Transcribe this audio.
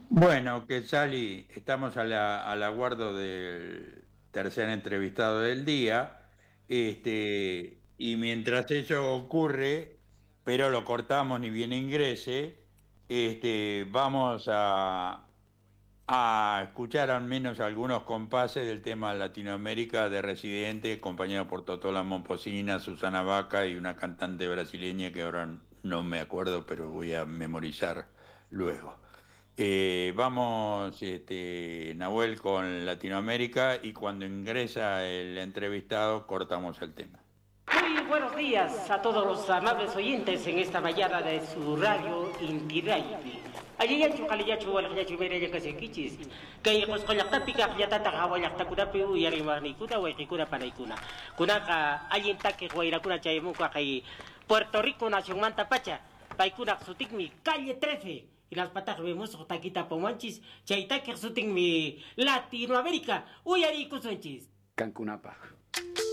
Bueno, que Sally, estamos al aguardo del tercer entrevistado del día, y mientras eso ocurre, pero lo cortamos ni bien ingrese, vamos a escuchar al menos algunos compases del tema Latinoamérica de Residente, acompañado por Totola Momposina, Susana Vaca y una cantante brasileña que ahora no me acuerdo, pero voy a memorizar luego. Vamos, Nahuel, con Latinoamérica y cuando ingresa el entrevistado cortamos el tema. Muy buenos días a todos los amables oyentes en esta mañana de su radio Inti Raymi. Ayayachu kaliyachu walakyachu mereya kasekichis. Kay qusqallaqtapi kaqllatata hawallaqtakunapi uyarimarniykuna wayqikuna panaykuna. Kunaqa allintaki wayrakuna chaymunqa kay Puerto Rico nacionmanta pacha. Paykunaq sutikmi calle 13. Y las patas vemos taquita pomanchis. Chaytaki sutikmi Latinoamérica uyarikusunchis. Cancunapa.